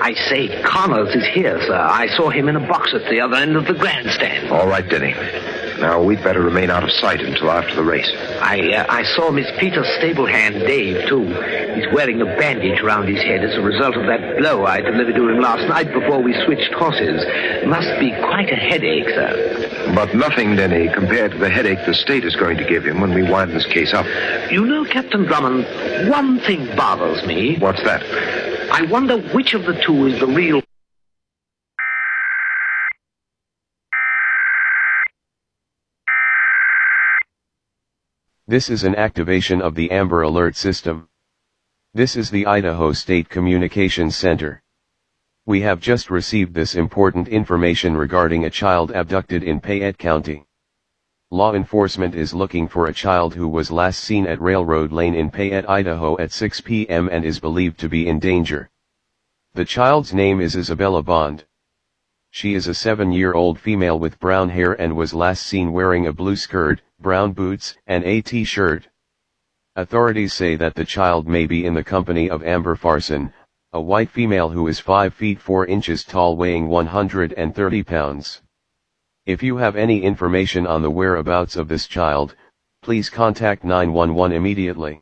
I say, Connors is here, sir. I saw him in a box at the other end of the grandstand. All right, Denny. Now, we'd better remain out of sight until after the race. I saw Miss Peter's stable hand, Dave, too. He's wearing a bandage around his head as a result of that blow I delivered to him last night before we switched horses. Must be quite a headache, sir. But nothing, Denny, compared to the headache the state is going to give him when we wind this case up. You know, Captain Drummond, one thing bothers me. What's that? I wonder which of the two is the real... This is an activation of the Amber Alert system. This is the Idaho State Communications Center. We have just received this important information regarding a child abducted in Payette County. Law enforcement is looking for a child who was last seen at Railroad Lane in Payette, Idaho at 6 p.m. and is believed to be in danger. The child's name is Isabella Bond. She is a 7-year-old female with brown hair and was last seen wearing a blue skirt, brown boots, and a t-shirt. Authorities say that the child may be in the company of Amber Farson, a white female who is 5 feet 4 inches tall, weighing 130 pounds. If you have any information on the whereabouts of this child, please contact 911 immediately.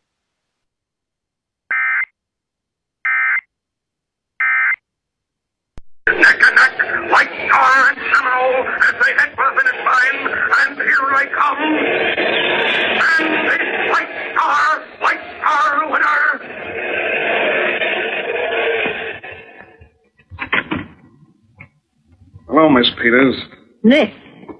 White Star and Seminole as they head for the finish line, and here they come. And it's White Star the winner. Hello, Miss Peters. Nick,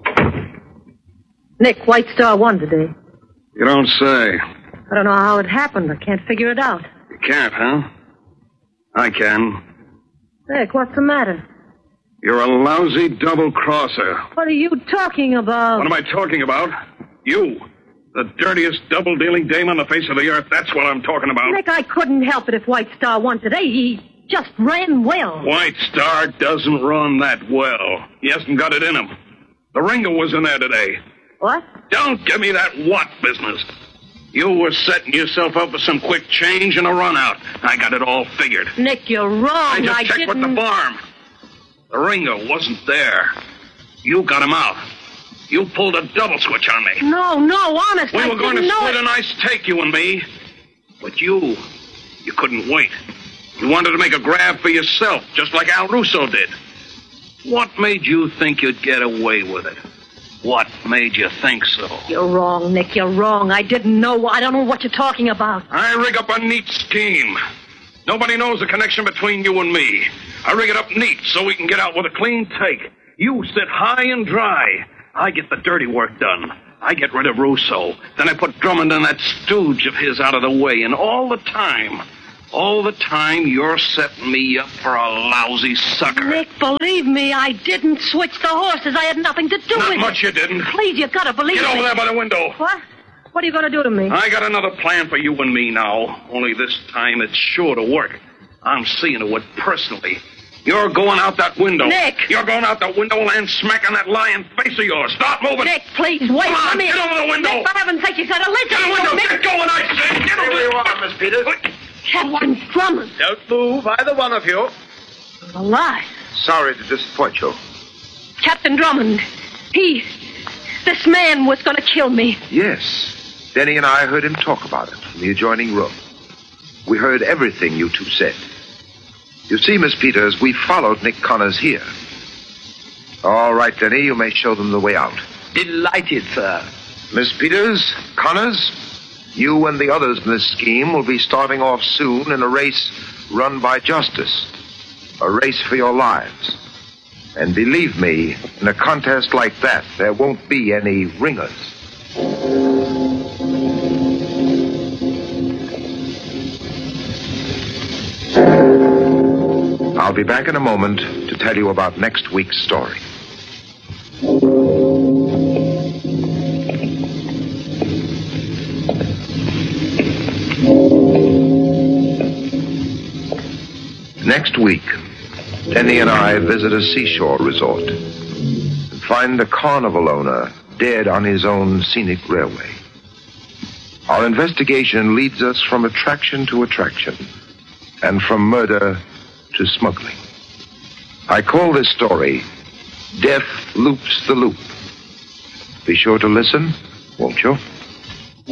White Star won today. You don't say. I don't know how it happened. I can't figure it out. You can't, huh? I can. Nick, what's the matter? You're a lousy double-crosser. What are you talking about? What am I talking about? You. The dirtiest double-dealing dame on the face of the earth. That's what I'm talking about. Nick, I couldn't help it if White Star won today. He just ran well. White Star doesn't run that well. He hasn't got it in him. The ringer was in there today. What? Don't give me that what business. You were setting yourself up for some quick change and a run out. I got it all figured. Nick, you're wrong. I just checked with the farm. The ringer wasn't there. You got him out. You pulled a double switch on me. No, honest, We were going to split it. a nice take, you and me. But you couldn't wait. You wanted to make a grab for yourself, just like Al Russo did. What made you think you'd get away with it? What made you think so? You're wrong, Nick, you're wrong. I didn't know. I don't know what you're talking about. I rig up a neat scheme. Nobody knows the connection between you and me. I rig it up neat so we can get out with a clean take. You sit high and dry. I get the dirty work done. I get rid of Russo. Then I put Drummond and that stooge of his out of the way. And all the time, you're setting me up for a lousy sucker. Nick, believe me, I didn't switch the horses. I had nothing to do with it. Not much you didn't. Please, you gotta believe me. Get over there by the window. What? What are you gonna do to me? I got another plan for you and me now. Only this time it's sure to work. I'm seeing to it personally. You're going out that window. Nick! You're going out that window and smacking that lying face of yours. Stop moving. Nick, please, wait. Come on, Let me... get over the window. Nick, for heaven's sake, you gotta listen. Get the window. Nick. Get going, I say. Get over Here you are, Miss Peters. Captain Drummond. Don't move, either one of you. I'm alive. Sorry to disappoint you. Captain Drummond, this man was gonna kill me. Yes. Denny and I heard him talk about it in the adjoining room. We heard everything you two said. You see, Miss Peters, we followed Nick Connors here. All right, Denny, you may show them the way out. Delighted, sir. Miss Peters, Connors, you and the others in this scheme will be starting off soon in a race run by justice. A race for your lives. And believe me, in a contest like that, there won't be any ringers. I'll be back in a moment to tell you about next week's story. Next week, Denny and I visit a seashore resort and find the carnival owner dead on his own scenic railway. Our investigation leads us from attraction to attraction and from murder to smuggling. I call this story Death Loops the Loop. Be sure to listen, won't you?